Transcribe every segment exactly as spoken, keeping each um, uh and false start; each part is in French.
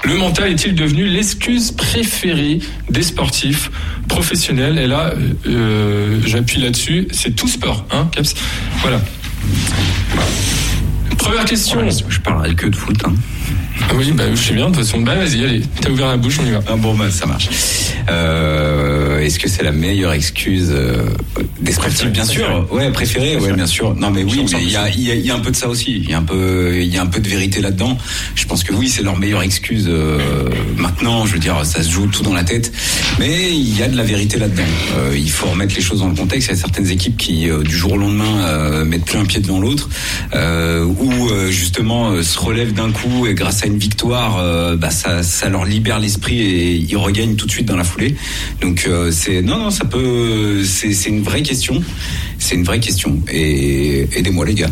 Le mental est-il devenu l'excuse préférée des sportifs professionnels? Et là, euh, j'appuie là-dessus, c'est tout sport, hein, Caps? Voilà. Première question. Ouais, je parlerai que de foot, hein. Ah oui, bah, je sais bien, de toute façon. Bah, vas-y, allez, t'as ouvert la bouche, on y va. Ah bon, bah, ça marche. Euh, est-ce que c'est la meilleure excuse euh, des sportifs? Bien sûr. Ouais, préféré, ouais, bien sûr. Non, mais oui, mais il y a, il y a, il y a un peu de ça aussi. Il y a un peu, il y a un peu de vérité là-dedans. Je pense que oui, c'est leur meilleure excuse. Euh, maintenant, je veux dire, ça se joue tout dans la tête. Mais il y a de la vérité là-dedans. Euh, il faut remettre les choses dans le contexte. Il y a certaines équipes qui, euh, du jour au lendemain, euh, mettent plus un pied devant l'autre, euh, ou euh, justement euh, se relèvent d'un coup et grâce à une victoire, euh, bah ça, ça leur libère l'esprit et ils regagnent tout de suite dans la foulée. Donc euh, c'est non non ça peut c'est c'est une vraie question. C'est une vraie question et aidez-moi les gars.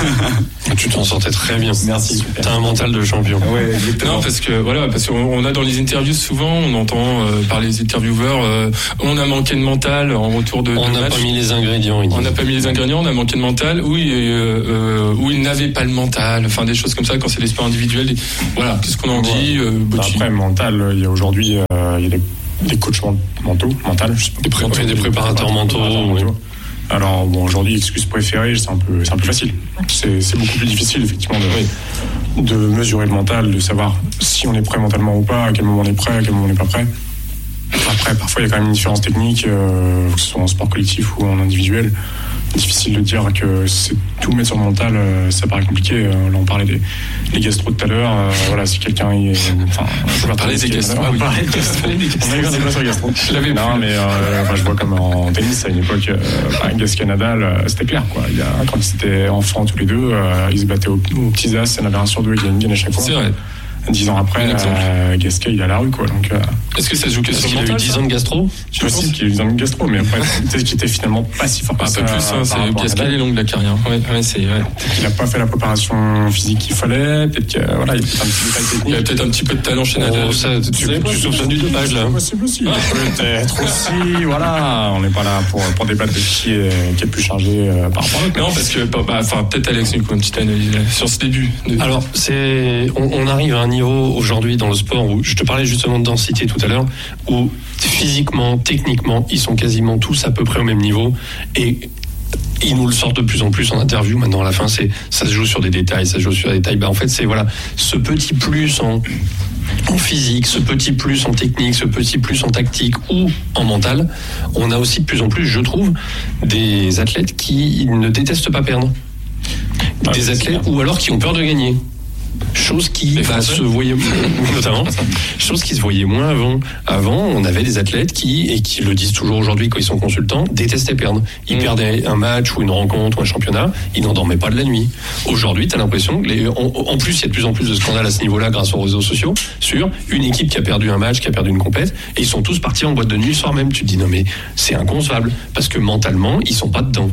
Tu t'en sortais très bien. Merci. T'as un mental de champion. Ouais, non parce que voilà parce qu'on on a dans les interviews souvent on entend euh, par les intervieweurs euh, on a manqué de mental en retour de, de on match. On n'a pas mis les ingrédients. On n'a pas mis les ingrédients. On a manqué de mental. Oui, euh, euh, où ils n'avaient pas le mental. Enfin des choses comme ça quand c'est les sports individuels. Voilà. Qu'est-ce qu'on en dit euh, Après mental, il y a aujourd'hui euh, il y a des, des coachs mentaux, mental. Des, pré- des, des préparateurs mentaux. Oui. Alors bon, aujourd'hui, excuse préférée, c'est un peu, c'est un peu facile. C'est, c'est beaucoup plus difficile effectivement de, oui. de mesurer le mental, de savoir si on est prêt mentalement ou pas, à quel moment on est prêt, à quel moment on n'est pas prêt. Après, parfois, il y a quand même une différence technique, euh, que ce soit en sport collectif ou en individuel. Difficile de dire que c'est tout mettre sur le mental, euh, ça paraît compliqué. Euh, là, on parlait des, des gastro tout à l'heure. Euh, voilà, si quelqu'un est, enfin, on va parler des gastro. On va parler des gastro. On a eu un débat sur gastro. Je l'avais non, plus. mais euh, enfin, je vois comme en tennis à une époque, euh, bah, Gasquet Nadal, euh, c'était clair, quoi. Il y a, quand ils étaient enfants tous les deux, euh, ils se battaient aux, aux petits as, il y en avait un sur deux qui gagnait à chaque fois. C'est vrai. Dix ans après, euh, Gasquet, il est à la rue, quoi. Donc, euh, est-ce que ça se joue que sur le mental? Il a eu dix ans de gastro? C'est possible qu'il ait eu dix ans de gastro, mais après, peut-être qu'il était finalement pas si fort que un ça. Un peu plus, hein, c'est Gasquet, elle est longue, la carrière. Ouais, ouais, c'est, ouais. Il n'a pas fait la préparation physique qu'il fallait, peut-être qu'il voilà, il y a peut-être un petit détail technique. Il y a peut-être un petit peu de talent chez Nadal. Oh, ça, tu, tu, tu soupçonnes du dopage, là? C'est possible aussi. Peut-être aussi, voilà. On n'est pas là pour, pour débattre de qui est, qui est plus chargé euh, par rapport à l'autre. Non, parce que, bah, enfin, peut-être Alex, une petite analyse sur ce début. De... Alors, c'est, on, on arrive à un niveau aujourd'hui dans le sport où je te parlais justement de densité tout à l'heure, où physiquement, techniquement, ils sont quasiment tous à peu près au même niveau et ils nous le sortent de plus en plus en interview. Maintenant, à la fin, c'est, ça se joue sur des détails, ça se joue sur des détails. Bah, en fait, c'est voilà, ce petit plus en, en physique, ce petit plus en technique, ce petit plus en tactique ou en mental. On a aussi de plus en plus, je trouve, des athlètes qui ne détestent pas perdre. Ah, des athlètes ou alors qui ont peur de gagner. Chose qui bah, se voyait notamment chose qui se voyait moins avant. Avant, on avait des athlètes qui, et qui le disent toujours aujourd'hui quand ils sont consultants, détestaient perdre. Ils mmh. perdaient un match ou une rencontre ou un championnat, ils n'endormaient pas de la nuit. Aujourd'hui, t'as l'impression que les, en, en plus, il y a de plus en plus de scandales à ce niveau-là grâce aux réseaux sociaux sur une équipe qui a perdu un match, qui a perdu une compète, et ils sont tous partis en boîte de nuit le soir même. Tu te dis non mais c'est inconcevable parce que mentalement, ils sont pas dedans.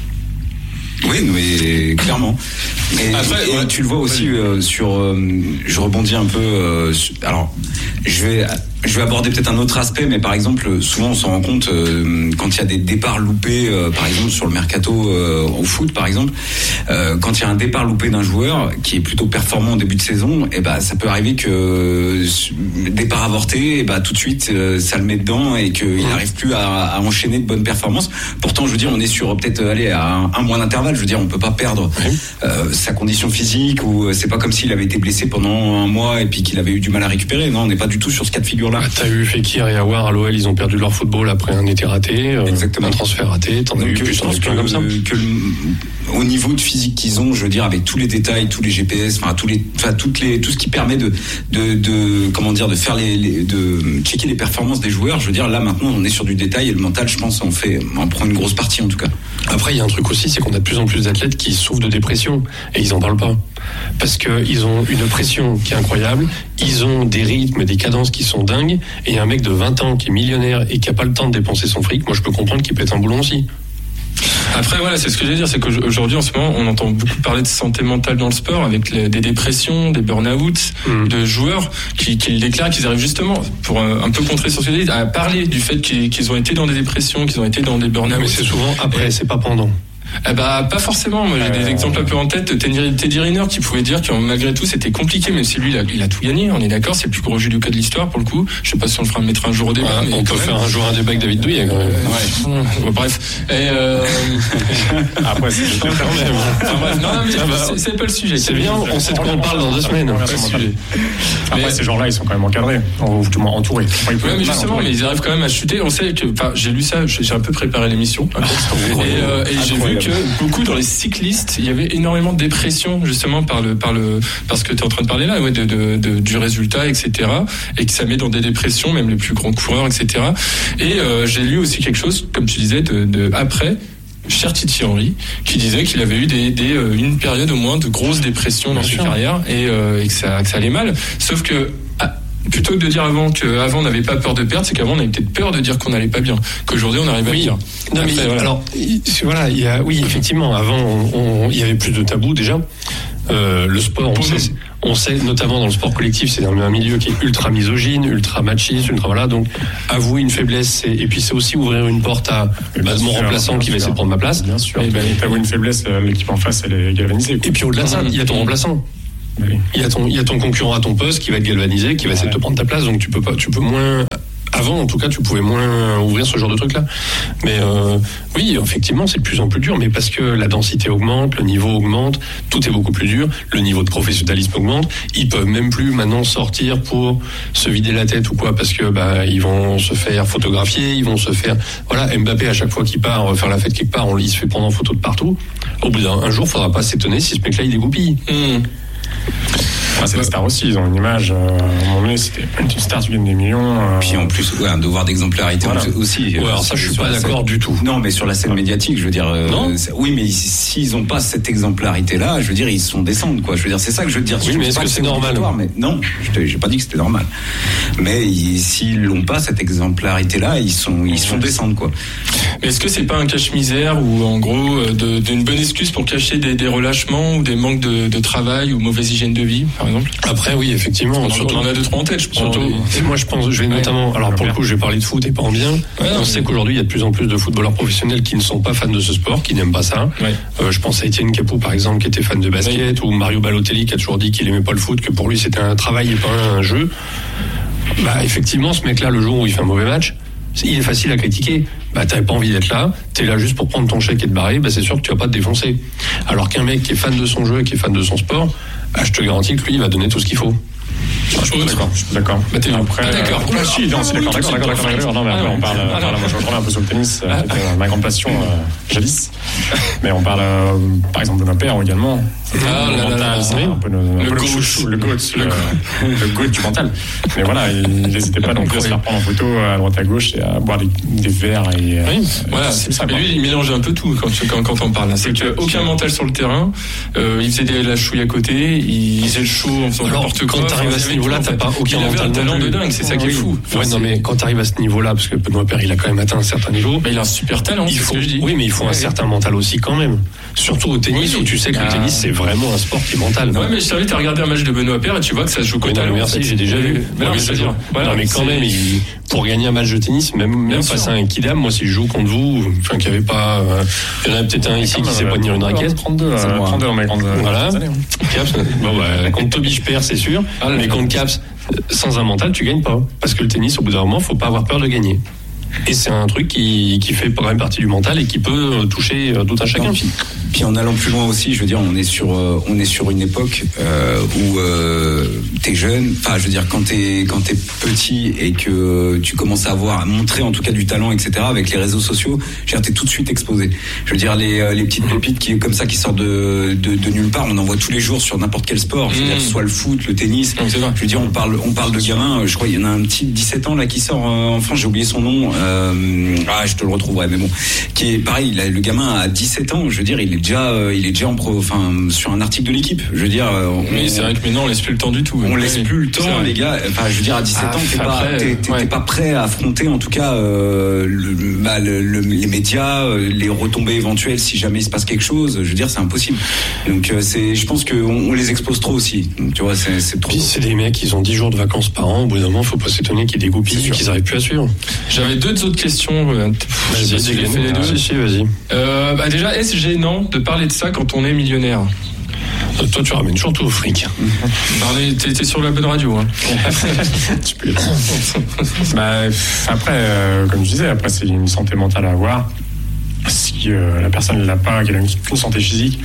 Oui, mais clairement. Et, Après, et ouais, tu le vois aussi euh, sur. Euh, je rebondis un peu. Euh, sur, alors, je vais. Je vais aborder peut-être un autre aspect, mais par exemple, souvent on s'en rend compte euh, quand il y a des départs loupés, euh, par exemple sur le mercato euh, au foot, par exemple, euh, quand il y a un départ loupé d'un joueur qui est plutôt performant au début de saison, et ben ça peut arriver que euh, départ avorté, et ben tout de suite euh, ça le met dedans et qu'il n'arrive plus à, à enchaîner de bonnes performances. Pourtant, je veux dire, on est sur peut-être aller à un, un mois d'intervalle. Je veux dire, on peut pas perdre euh, sa condition physique ou c'est pas comme s'il avait été blessé pendant un mois et puis qu'il avait eu du mal à récupérer. Non, on n'est pas du tout sur ce cas de figure. Bah, t'as eu Fekir et Aouar à l'O L, ils ont perdu leur football après un été raté, euh, un transfert raté. T'en as eu plus, t'en as eu plein comme ça. Que le, au niveau de physique qu'ils ont, je veux dire, avec tous les détails, tous les G P S, enfin tous les, enfin toutes les, tout ce qui permet de, de, de comment dire, de faire les, les, de checker les performances des joueurs. Je veux dire, là maintenant, on est sur du détail et le mental, je pense, on fait, on prend une grosse partie en tout cas. Après, il y a un truc aussi, c'est qu'on a de plus en plus d'athlètes qui souffrent de dépression et ils en parlent pas parce que ils ont une pression qui est incroyable. Ils ont des rythmes, des cadences qui sont dingues. Et un mec de vingt ans qui est millionnaire et qui a pas le temps de dépenser son fric, moi je peux comprendre qu'il pète un boulon aussi. Après voilà, c'est ce que je veux dire, c'est qu'aujourd'hui en ce moment on entend beaucoup parler de santé mentale dans le sport avec les, des dépressions, des burn-out mmh. de joueurs qui, qui déclarent qu'ils arrivent justement pour un, un peu contrer sur ce que je dis, à parler du fait qu'ils, qu'ils ont été dans des dépressions, qu'ils ont été dans des burn-out. Mais c'est souvent après, et, c'est pas pendant. Eh bah, pas forcément. Moi, j'ai euh... des exemples un peu en tête. Teddy Riner qui pouvait dire que malgré tout, c'était compliqué, même si lui, il a, il a tout gagné. On est d'accord, c'est le plus gros judoka de l'histoire pour le coup. Je sais pas si on le fera mettre un jour au débat. Ah, mais on peut même. faire un jour un débat avec David Douillet. Euh, ouais. Bon, bref. Et euh... Après, c'est quand même. Enfin, bref. Non, non, mais ah bah, c'est, c'est pas le sujet. C'est bien. On sait de quoi on parle dans deux semaines. Pas le sujet. Après, mais... ces gens-là, ils sont quand même encadrés, ou du moins entourés. Ouais, mais justement, entourés. Mais ils arrivent quand même à chuter. On sait que, enfin, j'ai lu ça. J'ai un peu préparé l'émission. et, euh, et j'ai vu que beaucoup dans les cyclistes, il y avait énormément de dépression justement par le par le parce que tu es en train de parler là, ouais, de, de, de du résultat, et cetera. Et que ça met dans des dépressions, même les plus grands coureurs, et cetera. Et euh, j'ai lu aussi quelque chose, comme tu disais, de, de après. Cher Titi Henry, qui disait qu'il avait eu des, des euh, une période au moins de grosse dépression dans ses carrières et, euh, et que ça que ça allait mal. Sauf que ah, plutôt que de dire avant qu'avant on n'avait pas peur de perdre, c'est qu'avant on avait peut-être peur de dire qu'on n'allait pas bien. Qu'aujourd'hui on arrive à oui. bien. Non, Après, mais voilà. Alors voilà, il y a oui effectivement avant on, on, il y avait plus de tabous déjà. Euh, le sport, on sait, on sait notamment dans le sport collectif, c'est un milieu qui est ultra misogyne, ultra machiste, ultra voilà. Donc avouer une faiblesse, et, et puis c'est aussi ouvrir une porte à bah, mon remplaçant qui va essayer de prendre ma place. Bien sûr. Et ben, t'avoues une faiblesse, l'équipe en face elle est galvanisée. Quoi. Et puis au-delà de ça, il y a ton remplaçant. Oui. Il y a ton, il y a ton concurrent à ton poste qui va être galvanisé, qui va essayer ouais. de te prendre ta place. Donc tu peux pas, tu peux moins. Avant, en tout cas, tu pouvais moins ouvrir ce genre de truc-là. Mais euh, oui, effectivement, c'est de plus en plus dur. Mais parce que la densité augmente, le niveau augmente, tout est beaucoup plus dur. Le niveau de professionnalisme augmente. Ils peuvent même plus maintenant sortir pour se vider la tête ou quoi, parce que bah ils vont se faire photographier, ils vont se faire. Voilà, Mbappé à chaque fois qu'il part faire la fête quelque part, on il se fait prendre en photo de partout. Au bout d'un un jour, faudra pas s'étonner si ce mec-là il dégoupille. Mmh. Ouais, c'est des stars aussi, ils ont une image. Euh, à un moment donné, c'était une star, tu gagnes des millions. Euh... Puis en plus, ouais, un devoir d'exemplarité voilà. aussi. Ouais, alors ça, je suis pas d'accord du tout. Non, mais sur la scène médiatique, je veux dire. Euh, non. Oui, mais s'ils ont pas cette exemplarité-là, je veux dire, ils sont descendent, quoi. Je veux dire, c'est ça que je veux dire. Oui, je mais est-ce que, que c'est normal mais Non, je j'ai pas dit que c'était normal. Mais ils, s'ils l'ont pas cette exemplarité-là, ils sont, ils sont descendent, quoi. Mais est-ce que c'est pas un cache-misère ou en gros de, d'une bonne excuse pour cacher des, des relâchements ou des manques de, de travail ou mauvaise hygiène de vie, par exemple? Après, oui, effectivement. On surtout, en a deux, trois en tête, je pense. Surtout, et moi, je pense, je vais notamment, alors pour le coup, je vais parler de foot et pas en bien. Ouais, on sait qu'aujourd'hui, il y a de plus en plus de footballeurs professionnels qui ne sont pas fans de ce sport, qui n'aiment pas ça. Ouais. Euh, je pense à Étienne Capou, par exemple, qui était fan de basket, ouais. ou Mario Balotelli, qui a toujours dit qu'il aimait pas le foot, que pour lui, c'était un travail et pas un jeu. Bah, effectivement, ce mec-là, le jour où il fait un mauvais match, il est facile à critiquer. Bah, t'avais pas envie d'être là, t'es là juste pour prendre ton chèque et te barrer, bah, c'est sûr que tu vas pas te défoncer. Alors qu'un mec qui est fan de son jeu, qui est fan de son sport, bah, je te garantis que lui, il va donner tout ce qu'il faut. Ah, je suis d'accord. Je suis d'accord. Bah, t'es après, pas d'accord. Euh, si, non, si, d'accord, d'accord, d'accord, d'accord, d'accord. Non, mais après, on parle, ah, parle moi, je reprends un peu sur le tennis, ah, c'était ah, ma grande passion, euh, jadis. Mais on parle, euh, par exemple, de nos pères également. Ah, là, là, là, c'est un peu le, le, le gauche, le goat, le, le, le goat du mental. Mais voilà, il n'hésitait pas non plus à se faire prendre en photo à droite à gauche et à boire des, des verres et. Oui, voilà, c'est ça. Mais lui, il mélangeait un peu tout quand, quand, quand on parle. C'est qu'aucun mental sur le terrain, euh, il faisait des, la chouille à côté, il faisait le show en faisant n'importe quoi. Quand t'arrives à ce niveau-là, t'as pas aucun mental. Il avait un talent de dingue, c'est ça qui est fou. Ouais, non, mais quand t'arrives à ce niveau-là, parce que Benoît Paire, il a quand même atteint un certain niveau. Mais il a un super talent, c'est ce que je dis. Oui, mais il faut un certain mental aussi quand même. Surtout au tennis, où tu sais que le tennis, c'est vraiment un sport qui est mental. Ouais, mais je t'invite à regarder un match de Benoît Paire et tu vois que ça se joue qu'au talent. Merci, j'ai déjà vu. Non, mais quand même, pour gagner un match de tennis, même, même face à un Kidam, moi, si je joue contre vous, enfin, qu'il n'y avait pas, il y en a peut-être un ici qui sait pas tenir une raquette. trente-deux, trente-deux, mais contre. Voilà. Caps, bon, bah, contre Toby, je perds, c'est sûr. Mais contre Caps, sans un mental, tu gagnes pas. Parce que le tennis, au bout d'un moment, faut pas avoir peur de gagner. Et c'est un truc qui, qui fait quand même partie du mental et qui peut toucher tout un chacun. Puis, puis en allant plus loin aussi, je veux dire, on est sur, euh, on est sur une époque euh, où euh, t'es jeune. Enfin, je veux dire, quand t'es quand t'es petit et que tu commences à avoir, à montrer en tout cas du talent, et cetera. Avec les réseaux sociaux, je veux dire, t'es tout de suite exposé. Je veux dire, les les petites pépites qui comme ça qui sortent de, de de nulle part, on en voit tous les jours sur n'importe quel sport. Je veux dire, soit le foot, le tennis. Non, c'est vrai. Je veux dire, on parle on parle de gamins. Je crois il y en a un petit de dix-sept ans là qui sort euh, en France. J'ai oublié son nom. Euh, ah, je te le retrouverai, mais bon, qui est pareil. Là, le gamin a dix-sept ans. Je veux dire, il est déjà, euh, il est déjà en pro, enfin, sur un article de l'équipe. Je veux dire. On, oui, c'est vrai que maintenant on laisse plus le temps du tout. On oui, laisse oui. plus le temps, les gars. Enfin, je veux dire, à dix-sept ah, ans, t'es pas, t'es, t'es, ouais. t'es pas prêt à affronter, en tout cas, euh, le, bah, le, le, les médias, les retombées éventuelles si jamais il se passe quelque chose. Je veux dire, c'est impossible. Donc, euh, c'est, je pense qu'on on les expose trop aussi. Donc, tu vois, c'est, c'est trop. Puis c'est des mecs, ils ont dix jours de vacances par an. Au bout d'un moment, faut pas s'étonner qu'ils dégoupillent et qu'ils n'arrivent plus à suivre. J'avais deux autres questions. Vas-y, vas-y, si fait les deux. Si, si, vas-y. Euh, bah déjà, est-ce gênant de parler de ça quand on est millionnaire? Toi, tu ramènes surtout au fric. T'es, t'es sur la bonne radio. Hein. bah, après, euh, comme je disais, après c'est une santé mentale à avoir. Si euh, la personne ne l'a pas, qu'elle a une santé physique,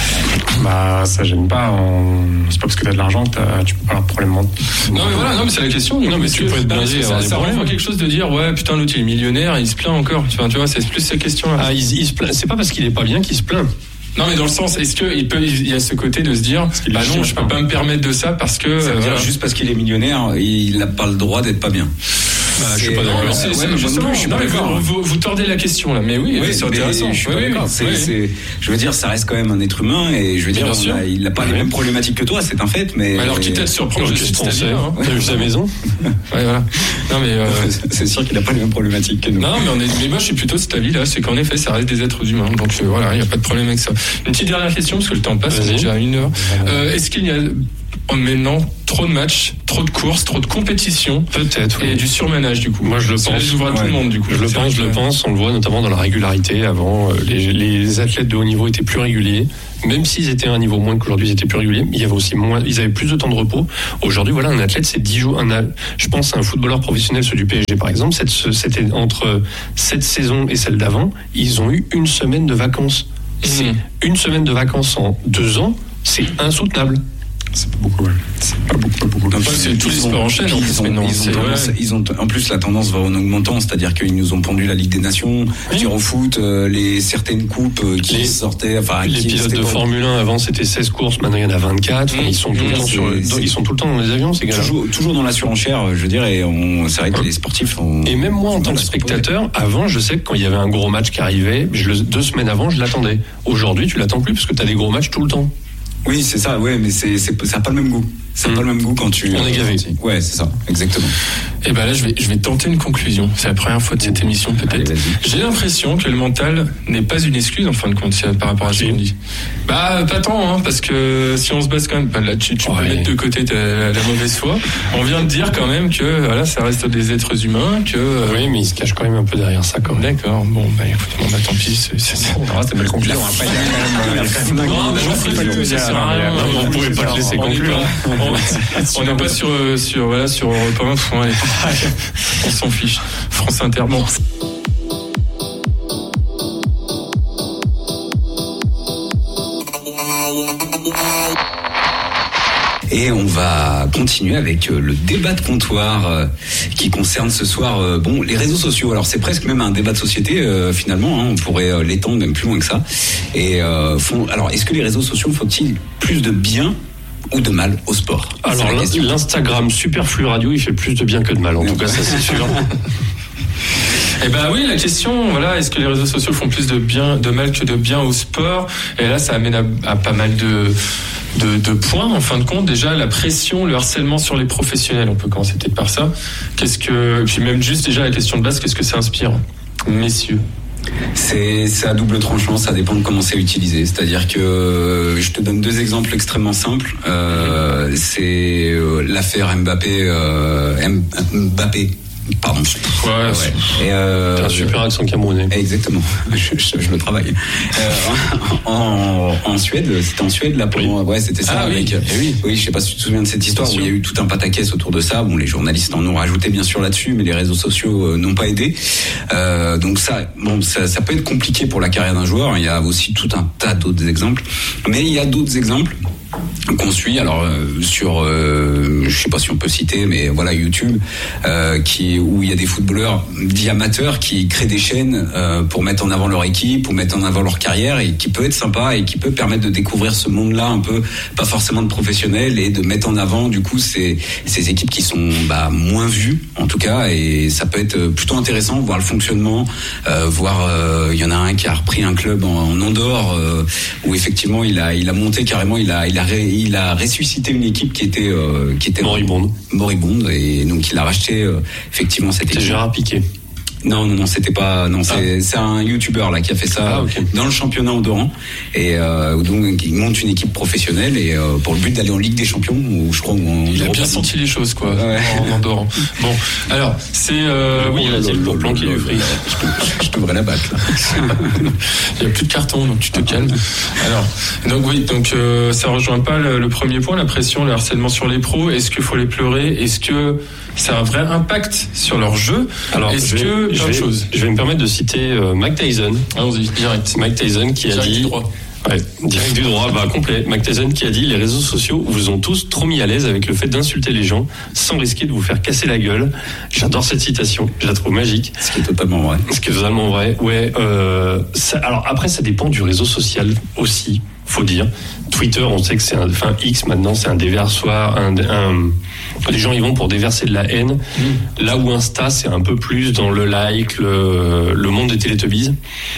bah ça gêne pas. On... C'est pas parce que t'as de l'argent que t'as... tu peux pas avoir de problème mental. Non mais voilà, non mais c'est la question. Non mais tu peux être blasé. Ça, ça renvoie quelque chose de dire ouais putain l'autre il est millionnaire, il se plaint encore. Tu vois, tu vois, c'est plus cette question-là. Ah il, il se plaint. C'est pas parce qu'il est pas bien qu'il se plaint. Non mais dans le sens, est-ce que il peut, il y a ce côté de se dire, bah non, je peux pas me permettre de ça parce que. Ça veut dire juste parce qu'il est millionnaire, il n'a pas le droit d'être pas bien. Bah, je suis pas d'accord. Non, c'est, c'est, ouais, justement, je suis pas d'accord. Vous, vous tordez la question là, mais oui, oui c'est intéressant. Je suis pas d'accord. C'est, c'est, je veux dire, ça reste quand même un être humain et je veux dire, a, il n'a pas ouais. les mêmes problématiques que toi, c'est un fait. Mais alors quitte à te surprendre, je suis français. T'as vu sa maison? Ouais, voilà. Non mais euh... c'est sûr qu'il n'a pas les mêmes problématiques que nous. Non mais on est, mais moi je suis plutôt de cet avis là, c'est qu'en effet, ça reste des êtres humains. Donc euh, voilà, il y a pas de problème avec ça. Une petite dernière question parce que le temps passe, c'est déjà une heure. Euh, est-ce qu'il y a maintenant trop de matchs, trop de courses, trop de compétitions, peut-être, et oui. du surmenage du coup. Moi je le pense. Ça ouvre à ouais. tout le monde du coup. Je le pense, je le pense. On le voit notamment dans la régularité. Avant, les, les athlètes de haut niveau étaient plus réguliers, même s'ils étaient à un niveau moins qu'aujourd'hui, ils étaient plus réguliers. Il y avait aussi moins, ils avaient plus de temps de repos. Aujourd'hui, voilà, un athlète, c'est dix jours. Un, je pense à un footballeur professionnel, ceux du P S G par exemple. Cette, c'était entre cette saison et celle d'avant, ils ont eu une semaine de vacances. Mmh. C'est une semaine de vacances en deux ans, c'est insoutenable. C'est pas beaucoup, ouais. C'est pas beaucoup, pas beaucoup. En plus, c'est tous les sports en chaîne. Ils ont, non, ils, ont tendance, ils ont, en plus, la tendance va en augmentant, c'est-à-dire qu'ils nous ont pondu la Ligue des Nations, oui. tir au foot, euh, les certaines coupes euh, qui les, sortaient, enfin, les qui pilotes de pas... Formule un avant c'était seize courses, maintenant il y en a vingt-quatre. Mmh. Ils sont tout mmh. le temps sur, c'est, ils sont tout le temps dans les avions, ces gars-là. Toujours, toujours dans la surenchère, je veux dire, et on, c'est vrai que mmh. les sportifs. Ont, et même moi, en tant que spectateur, avant, je sais que quand il y avait un gros match qui arrivait, je le, deux semaines avant, je l'attendais. Aujourd'hui, tu l'attends plus parce que tu as des gros matchs tout le temps. Oui, c'est ça, ouais, mais c'est, c'est, ça n'a pas le même goût. Ça n'a mmh. pas le même goût quand tu. On est gavé. Ouais, c'est ça, exactement. Et ben là, je vais, je vais tenter une conclusion. C'est la première fois de cette émission, peut-être. Allez, J'ai l'impression que le mental n'est pas une excuse, en fin de compte, par rapport à ce qu'on dit. Bah, pas tant, hein, parce que si on se base quand même, bah, là, tu, tu ouais. peux mettre de côté ta, la, la mauvaise foi. On vient de dire quand même que, voilà, ça reste des êtres humains, que. Euh... Oui, mais ils se cachent quand même un peu derrière ça, quand même. D'accord. Bon, bah, écoute, bon, bah, tant pis. C'est, c'est, c'est... Non, c'est une belle conclusion. Après, il y a quand même. On pouvait pas te laisser conclure. On n'est pas sur, sur, voilà, sur Europe un, ouais. On s'en fiche. France Inter, bon. Et on va continuer avec le débat de comptoir euh, qui concerne ce soir euh, bon, les réseaux sociaux. Alors c'est presque même un débat de société euh, finalement, hein, on pourrait euh, l'étendre même plus loin que ça. Et euh, font, alors est-ce que les réseaux sociaux font-ils plus de bien ou de mal au sport? Alors l'Instagram Superflu Radio, il fait plus de bien que de mal, en tout cas ça c'est sûr. Eh ben oui, la question, voilà, est-ce que les réseaux sociaux font plus de bien, de mal que de bien au sport? Et là, ça amène à, à pas mal de, de, de points. En fin de compte, déjà la pression, le harcèlement sur les professionnels. On peut commencer peut-être par ça. Qu'est-ce que, puis même juste déjà la question de base, qu'est-ce que ça inspire, messieurs? C'est, c'est à double tranchant, ça dépend de comment c'est utilisé. C'est-à-dire que je te donne deux exemples extrêmement simples. Euh, c'est l'affaire Mbappé, euh, Mbappé. Pardon. Ouais, ouais. Et euh, t'as un super accent camerounais. Exactement. Je, je, je le travaille. Euh, en, en Suède, c'était en Suède là pour oui. Ouais, c'était ça. Ah, avec, oui. oui. oui, je sais pas si tu te souviens de cette histoire où il y a eu tout un pataquès autour de ça. Bon, les journalistes en ont rajouté bien sûr là-dessus, mais les réseaux sociaux euh, n'ont pas aidé. Euh, donc ça, bon, ça, ça peut être compliqué pour la carrière d'un joueur. Il y a aussi tout un tas d'autres exemples, mais il y a d'autres exemples qu'on suit, alors euh, sur, euh, je sais pas si on peut citer, mais voilà, YouTube, euh, qui où il y a des footballeurs dits amateurs qui créent des chaînes euh, pour mettre en avant leur équipe, pour mettre en avant leur carrière, et qui peut être sympa et qui peut permettre de découvrir ce monde-là un peu, pas forcément de professionnels, et de mettre en avant du coup ces ces équipes qui sont bah, moins vues en tout cas, et ça peut être plutôt intéressant, voir le fonctionnement, euh, voir euh, il y en a un qui a repris un club en, en Andorre euh, où effectivement il a il a monté carrément, il a il a ré, il a ressuscité une équipe qui était euh, qui était moribonde moribonde et donc il a racheté euh, effectivement cette équipe. C'est Gérard Piquet. Non, non, non, c'était pas. Non, c'est, ah. c'est un YouTuber là qui a fait ça ah, okay. dans le championnat andorran, et euh, donc il monte une équipe professionnelle et euh, pour le but d'aller en Ligue des Champions, ou je crois où on. Il a bien senti les choses quoi, ouais. en andorran. Bon, alors c'est euh, oui, là, c'est le plan qui est fric. Je devrais la battre là. Il y a plus de carton, donc tu te calmes. Alors, donc oui, donc euh, ça rejoint pas le, le premier point, la pression, le harcèlement sur les pros. Est-ce qu'il faut les pleurer? Est-ce que ça a un vrai impact sur leur jeu? Alors, est-ce je vais, que je, vais, je vais me permettre de citer euh, Mike Tyson. Allons-y, direct. Mike Tyson qui direct a dit. Du droit. Ouais, direct du droit, bah complet. Mike Tyson qui a dit: les réseaux sociaux vous ont tous trop mis à l'aise avec le fait d'insulter les gens sans risquer de vous faire casser la gueule. J'adore cette citation, je la trouve magique. Ce qui est totalement vrai. Ce qui est totalement vrai. Ouais. Euh, ça, alors après, ça dépend du réseau social aussi. Faut dire. Twitter, on sait que c'est un, enfin X maintenant, c'est un déversoir, un, un, les gens y vont pour déverser de la haine. Mmh. Là où Insta, c'est un peu plus dans le like, le, le monde des Télétubbies.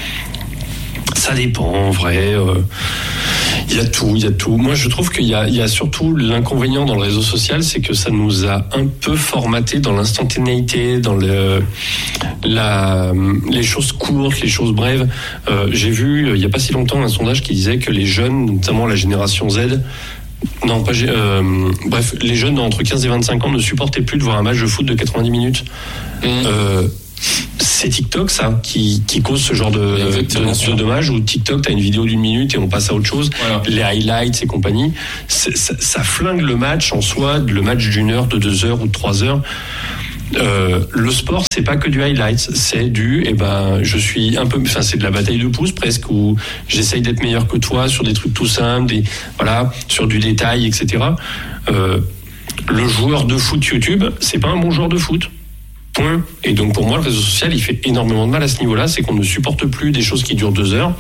Ça dépend, en vrai. Euh, il y a tout, il y a tout. Moi, je trouve qu'il y a, il y a surtout l'inconvénient dans le réseau social, c'est que ça nous a un peu formaté dans l'instantanéité, dans le, la, les choses courtes, les choses brèves. Euh, j'ai vu, il y a pas si longtemps, un sondage qui disait que les jeunes, notamment la génération Z, non, pas, euh, bref, les jeunes entre quinze et vingt-cinq ans ne supportaient plus de voir un match de foot de quatre-vingt-dix minutes. Mmh. Euh, c'est TikTok ça qui, qui cause ce genre de, de, de dommage, où TikTok t'as une vidéo d'une minute et on passe à autre chose, voilà. Les highlights et compagnie, ça, ça flingue le match en soi, le match d'une heure, de deux heures ou de trois heures. Euh, le sport, c'est pas que du highlights, c'est du, eh ben, je suis un peu, enfin, c'est de la bataille de pouces presque, où j'essaye d'être meilleur que toi sur des trucs tout simples, des, voilà, sur du détail, et cetera. Euh, le joueur de foot YouTube, c'est pas un bon joueur de foot. Point. Et donc pour moi, le réseau social, il fait énormément de mal à ce niveau-là, c'est qu'on ne supporte plus des choses qui durent deux heures.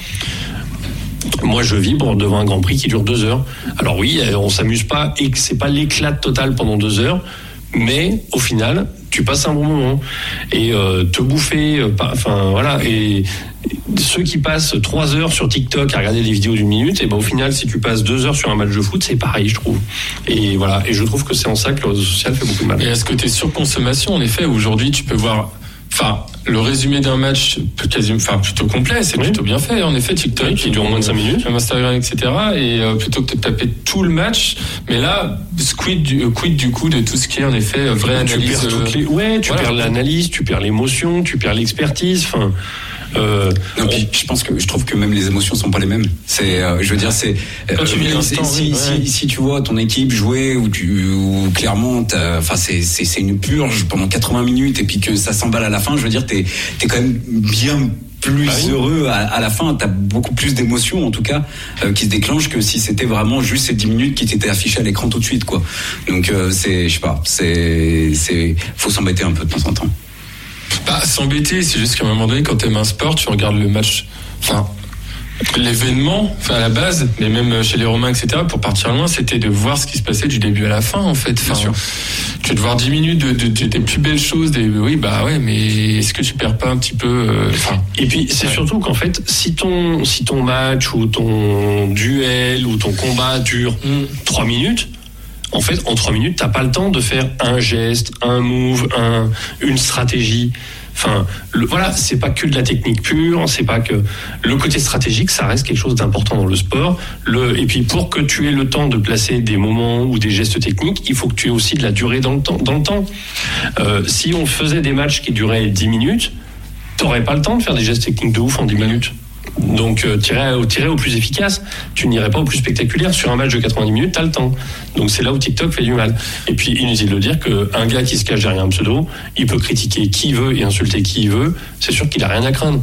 Moi, je vibre devant un Grand Prix qui dure deux heures. Alors oui, on s'amuse pas et que c'est pas l'éclat total pendant deux heures, mais au final, tu passes un bon moment. Et euh, te bouffer, euh, enfin voilà. Et ceux qui passent trois heures sur TikTok à regarder des vidéos d'une minute, et ben au final, si tu passes deux heures sur un match de foot, c'est pareil, je trouve. Et voilà. Et je trouve que c'est en ça que le réseau social fait beaucoup de mal. Et est-ce que tu es surconsommation, en effet, aujourd'hui, tu peux voir. Enfin, le résumé d'un match quasi, enfin, plutôt complet, c'est oui. plutôt bien fait. En effet, TikTok, oui, qui dure moins de cinq minutes. Instagram, et cetera. Et euh, plutôt que de taper tout le match, mais là, quid du, euh, quid du coup de tout ce qui est en effet vraie analyse. Tu perds toutes les, ouais, tu voilà. perds l'analyse, tu perds l'émotion, tu perds l'expertise. Enfin. Euh, non, puis je pense que je trouve que même les émotions sont pas les mêmes. C'est, euh, je veux dire, c'est euh, si, si, ouais. si, si tu vois ton équipe jouer ou tu, ou clairement, enfin c'est, c'est, c'est une purge pendant quatre-vingts minutes et puis que ça s'emballe à la fin. Je veux dire, t'es, t'es quand même bien plus ah oui. heureux à, à la fin. T'as beaucoup plus d'émotions en tout cas euh, qui se déclenchent que si c'était vraiment juste ces dix minutes qui t'étaient affichées à l'écran tout de suite, quoi. Donc euh, c'est, je sais pas, c'est, c'est, faut s'embêter un peu de temps en temps. Bah, s'embêter, c'est juste qu'à un moment donné, quand t'aimes un sport, tu regardes le match, enfin, l'événement, enfin, à la base, mais même chez les Romains, et cetera, pour partir loin, c'était de voir ce qui se passait du début à la fin, en fait. Enfin, bien sûr. Tu veux de voir dix minutes de, de, de, des plus belles choses, des, oui, bah ouais, mais est-ce que tu perds pas un petit peu, euh, enfin. Et puis, c'est ouais. surtout qu'en fait, si ton, si ton match ou ton duel ou ton combat dure mm. trois minutes, en fait, en trois minutes, t'as pas le temps de faire un geste, un move, un, une stratégie. Enfin, le, voilà, c'est pas que de la technique pure, c'est pas que le côté stratégique, ça reste quelque chose d'important dans le sport. Le, et puis, pour que tu aies le temps de placer des moments ou des gestes techniques, il faut que tu aies aussi de la durée dans le temps. Dans le temps. Euh, si on faisait des matchs qui duraient dix minutes, t'aurais pas le temps de faire des gestes techniques de ouf en dix minutes. Donc, euh, tirer, tirer au plus efficace, tu n'irais pas au plus spectaculaire. Sur un match de quatre-vingt-dix minutes, t'as le temps. Donc, c'est là où TikTok fait du mal. Et puis, inutile de dire qu'un gars qui se cache derrière un pseudo, il peut critiquer qui il veut et insulter qui il veut. C'est sûr qu'il a rien à craindre.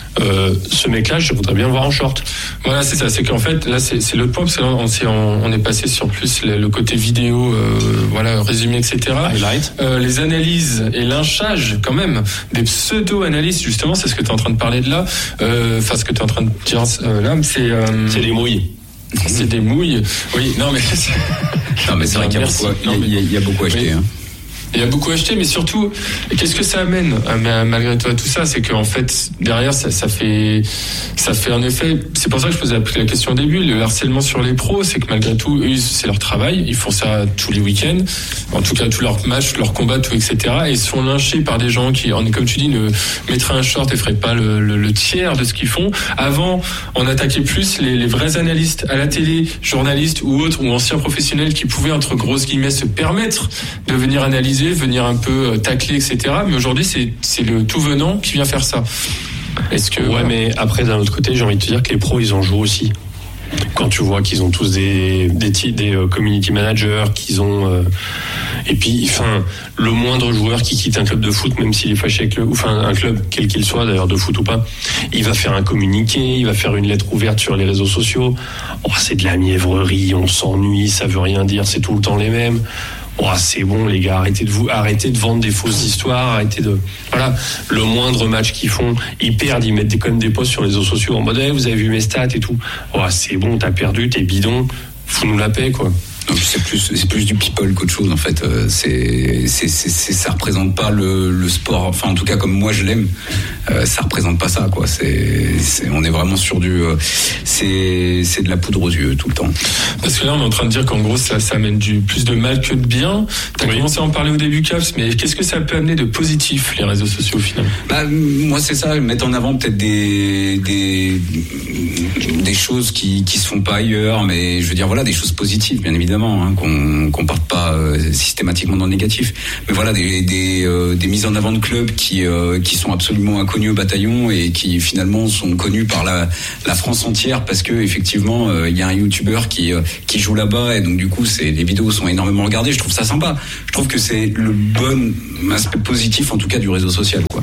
Euh, ce mec-là, je voudrais bien le voir en short. Voilà, c'est ça. C'est qu'en fait, là, c'est, c'est l'autre point, parce que là, on, c'est, on, on est passé sur plus le, le côté vidéo, euh, voilà, résumé, et cetera. Highlight. Euh, les analyses et lynchage, quand même, des pseudo-analystes, justement, c'est ce que tu es en train de parler de là. Enfin, euh, ce que tu es en train de dire euh, là, c'est... Euh, c'est des mouilles. C'est des mouilles. Oui, non, mais... non, mais c'est vrai qu'il y a beaucoup, il y a, il y a, il y a beaucoup acheté, oui. hein. Il y a beaucoup acheté, mais surtout, qu'est-ce que ça amène malgré tout, tout ça, c'est qu'en fait derrière ça, ça fait, ça fait un effet. C'est pour ça que je posais la question au début. Le harcèlement sur les pros, c'est que malgré tout, eux, c'est leur travail. Ils font ça tous les week-ends, en tout cas tous leurs matchs, leurs combats, tout, et cetera. Et ils se font lyncher par des gens qui, comme tu dis, ne mettraient un short et feraient pas le, le, le tiers de ce qu'ils font. Avant, on attaquait plus les, les vrais analystes à la télé, journalistes ou autres, ou anciens professionnels qui pouvaient entre grosses guillemets se permettre de venir analyser, venir un peu tacler, et cetera. Mais aujourd'hui, c'est, c'est le tout venant qui vient faire ça. Est-ce que... Ouais, mais après, d'un autre côté, j'ai envie de te dire que les pros, ils en jouent aussi. Quand tu vois qu'ils ont tous des, des, des euh, community managers, qu'ils ont... Euh, et puis, enfin, le moindre joueur qui quitte un club de foot, même s'il est fâché avec le... Enfin, un club, quel qu'il soit, d'ailleurs, de foot ou pas, il va faire un communiqué, il va faire une lettre ouverte sur les réseaux sociaux. Oh, c'est de la mièvrerie, on s'ennuie, ça veut rien dire, c'est tout le temps les mêmes. Oh, c'est bon les gars, arrêtez de vous, arrêtez de vendre des fausses histoires, arrêtez de, voilà, le moindre match qu'ils font, ils perdent, ils mettent des, quand même des posts sur les réseaux sociaux en mode, hey, vous avez vu mes stats et tout. Oh, c'est bon, t'as perdu, t'es bidon, fous-nous la paix, quoi. Donc c'est plus c'est plus du people qu'autre chose en fait. C'est c'est c'est, c'est ça représente pas le, le sport. Enfin en tout cas comme moi je l'aime, euh, ça représente pas ça quoi. C'est, c'est on est vraiment sur du euh, c'est c'est de la poudre aux yeux tout le temps. Parce que là on est en train de dire qu'en gros ça ça amène du plus de mal que de bien. T'as oui. commencé à en parler au début Caps, mais qu'est-ce que ça peut amener de positif les réseaux sociaux au final? Bah moi c'est ça, mettre en avant peut-être des des des choses qui qui se font pas ailleurs, mais je veux dire voilà des choses positives bien évidemment. Hein, qu'on qu'on parte pas euh, systématiquement dans le négatif, mais voilà des des, euh, des mises en avant de clubs qui euh, qui sont absolument inconnus au bataillon et qui finalement sont connus par la la France entière parce que effectivement il euh, y a un YouTuber qui euh, qui joue là-bas et donc du coup c'est les vidéos sont énormément regardées. Je trouve ça sympa. Je trouve que c'est le bon aspect positif en tout cas du réseau social quoi.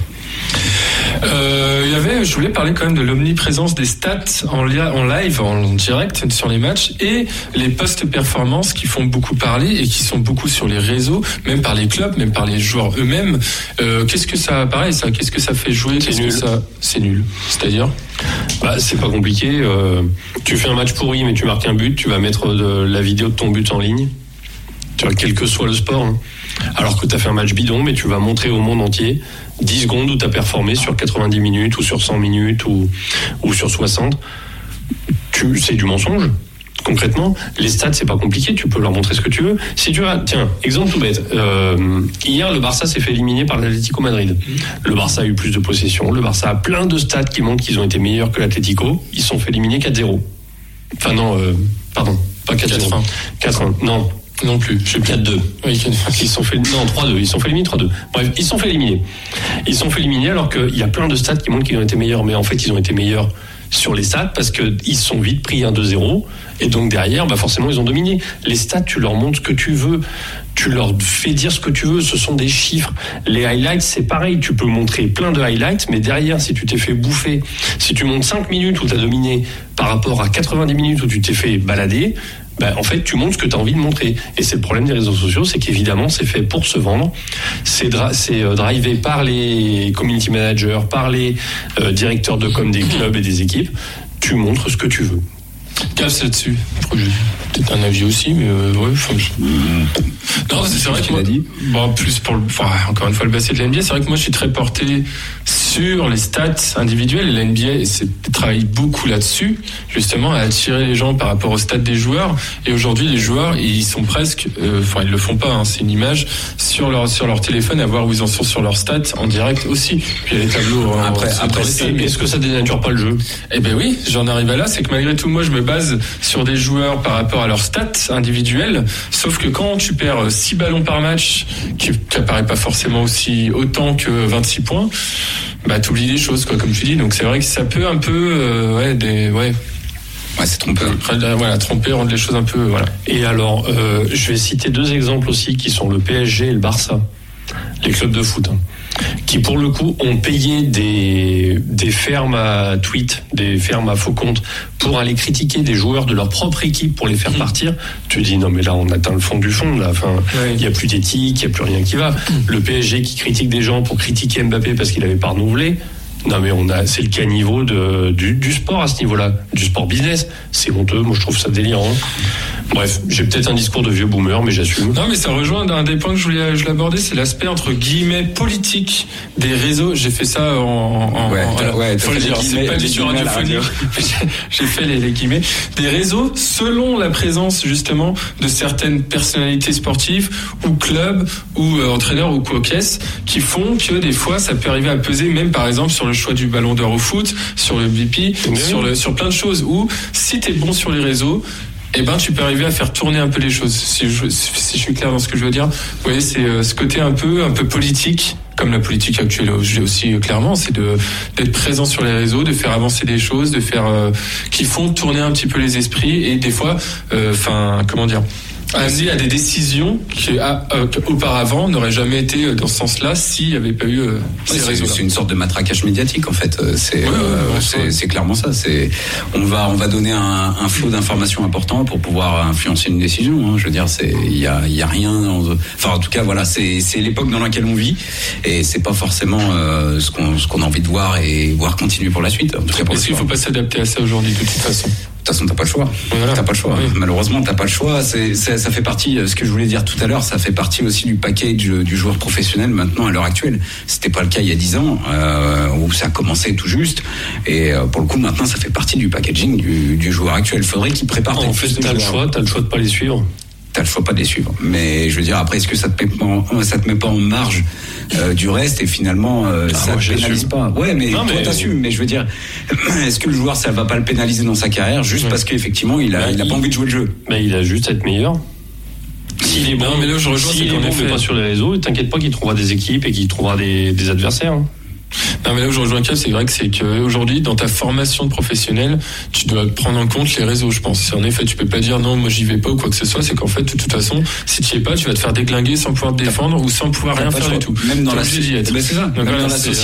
Euh, il y avait, je voulais parler quand même de l'omniprésence des stats en, li- en live, en direct sur les matchs et les post-performances qui font beaucoup parler et qui sont beaucoup sur les réseaux, même par les clubs, même par les joueurs eux-mêmes. Euh, qu'est-ce que ça, pareil, ça, qu'est-ce que ça fait jouer? C'est qu'est-ce nul. Que ça, c'est nul. C'est-à-dire? Bah, c'est pas compliqué. Euh, tu fais un match pourri, mais tu marques un but, tu vas mettre de la vidéo de ton but en ligne. Tu vois, quel que soit le sport. Hein. Alors que tu as fait un match bidon, mais tu vas montrer au monde entier dix secondes où tu as performé sur quatre-vingt-dix minutes ou sur cent minutes ou, ou sur soixante. Tu, c'est du mensonge. Concrètement, les stats, c'est pas compliqué, tu peux leur montrer ce que tu veux. Si tu as, tiens, exemple tout bête. Euh, hier, le Barça s'est fait éliminer par l'Atlético Madrid. Le Barça a eu plus de possession. Le Barça a plein de stats qui montrent qu'ils ont été meilleurs que l'Atlético. Ils se sont fait éliminer quatre zéro. Enfin non, euh, pardon, pas quatre zéro. quatre un, non. Non plus, je sais quatre deux. Oui, ils sont fait non trois deux, ils sont fait éliminer trois deux. Bref, ils sont fait éliminer. Ils sont fait éliminer alors qu'il y a plein de stats qui montrent qu'ils ont été meilleurs, mais en fait ils ont été meilleurs sur les stats parce que ils sont vite pris un deux zéro et donc derrière bah forcément ils ont dominé. Les stats, tu leur montres ce que tu veux. Tu leur fais dire ce que tu veux, ce sont des chiffres. Les highlights, c'est pareil, tu peux montrer plein de highlights, mais derrière, si tu t'es fait bouffer, si tu montes cinq minutes où tu as dominé par rapport à quatre-vingt-dix minutes où tu t'es fait balader, ben, en fait, tu montres ce que tu as envie de montrer. Et c'est le problème des réseaux sociaux, c'est qu'évidemment, c'est fait pour se vendre. C'est, dra- c'est euh, drivé par les community managers, par les euh, directeurs de com des clubs et des équipes. Tu montres ce que tu veux. Casse là-dessus. Peut-être un avis aussi, mais euh, ouais. Enfin, je... Non, c'est, c'est vrai que moi, dit. Bon, plus pour le, enfin, encore une fois le basket de la N B A, c'est vrai que moi je suis très porté sur les stats individuelles et la N B A c'est, travaille beaucoup là-dessus, justement à attirer les gens par rapport aux stats des joueurs. Et aujourd'hui, les joueurs ils sont presque, euh, enfin ils le font pas, hein, c'est une image sur leur sur leur téléphone à voir où ils en sont sur leurs stats en direct aussi. Puis il y a les tableaux. Hein, après, après, c'est, mais est-ce que ça dénature pas le jeu? Eh ben oui, j'en arrive à là, c'est que malgré tout, moi je me base sur des joueurs par rapport à leurs stats individuelles, sauf que quand tu perds six ballons par match, qui n'apparaît pas forcément aussi autant que vingt-six points, bah t'oublies des choses quoi, comme tu dis. Donc c'est vrai que ça peut un peu euh, ouais des ouais ouais c'est trompeur. Voilà, tromper, rendre les choses un peu voilà. Et alors euh, je vais citer deux exemples aussi qui sont le P S G et le Barça. les clubs de foot, hein, qui pour le coup ont payé des, des fermes à tweets, des fermes à faux comptes pour aller critiquer des joueurs de leur propre équipe pour les faire partir. Tu dis non mais là on atteint le fond du fond là. Enfin, il y a plus d'éthique, il y a plus rien qui va. Le P S G qui critique des gens pour critiquer Mbappé parce qu'il avait pas renouvelé. Non mais on a, c'est le caniveau de, du, du sport à ce niveau-là, du sport business. C'est honteux, moi je trouve ça délirant. Bref, j'ai peut-être un discours de vieux boomer, mais j'assume. Non, mais ça rejoint un des points que je voulais, je l'abordais, c'est l'aspect entre guillemets politique des réseaux. J'ai fait ça en, en, ouais, en ouais, faut le dire, c'est pas du tout radiophonique. J'ai fait les, les guillemets des réseaux selon la présence justement de certaines personnalités sportives ou clubs ou euh, entraîneurs ou co-caisses qui font que des fois ça peut arriver à peser, même par exemple sur le choix du Ballon d'Or au foot, sur le B P, mmh. sur le sur plein de choses où si t'es bon sur les réseaux, eh ben tu peux arriver à faire tourner un peu les choses. Si je, si je suis clair dans ce que je veux dire, vous voyez, c'est euh, ce côté un peu un peu politique, comme la politique actuelle aussi euh, clairement, c'est de d'être présent sur les réseaux, de faire avancer des choses, de faire euh, qui font tourner un petit peu les esprits et des fois, enfin euh, comment dire. amener à des décisions qui à, euh, auparavant n'auraient jamais été dans ce sens-là s'il n'y avait pas eu euh, ces ouais, réseaux. C'est une sorte de matraquage médiatique en fait. C'est, ouais, euh, ouais, c'est, c'est clairement ça. C'est on va on va donner un, un flot d'informations important pour pouvoir influencer une décision. Hein. Je veux dire, c'est il y a il y a rien. Enfin en tout cas voilà, c'est c'est l'époque dans laquelle on vit et c'est pas forcément euh, ce qu'on ce qu'on a envie de voir et voir continuer pour la suite. En tout cas pour Est-ce qu'il faut pas s'adapter à ça aujourd'hui de toute façon? De toute façon, t'as pas le choix. Voilà. T'as pas le choix. Oui. Malheureusement, t'as pas le choix. C'est, c'est, ça fait partie, ce que je voulais dire tout à l'heure, ça fait partie aussi du package du joueur professionnel maintenant à l'heure actuelle. C'était pas le cas il y a dix ans, euh, où ça commençait tout juste. Et euh, pour le coup, maintenant, ça fait partie du packaging du, du joueur actuel. Faudrait qu'il prépare. En fait, t'as le choix, t'as le choix de pas les suivre. T'as le choix pas de les suivre. Mais je veux dire, après, est-ce que ça te met pas en, ça te met pas en marge euh, du reste et finalement euh, ah, ça ne pénalise pas. Ouais, mais non, toi mais... t'assumes. Mais je veux dire, est-ce que le joueur ça va pas le pénaliser dans sa carrière juste ouais. parce qu'effectivement il a, bah, il a pas il... envie de jouer le jeu. Mais il a juste à être meilleur. S'il est bon, non, mais là je rejoins, s'il est bon, mais pas sur les réseaux, t'inquiète pas qu'il trouvera des équipes et qu'il trouvera des, des adversaires. Hein. Non mais là où je rejoins Kev, c'est vrai que c'est qu'aujourd'hui dans ta formation de professionnel tu dois prendre en compte les réseaux, je pense. En effet tu peux pas dire non moi j'y vais pas ou quoi que ce soit, c'est qu'en fait de toute façon si tu y es pas tu vas te faire déglinguer sans pouvoir te défendre ou sans pouvoir rien faire du tout. Même dans la société, c'est ça. Donc, même voilà, dans la c'est,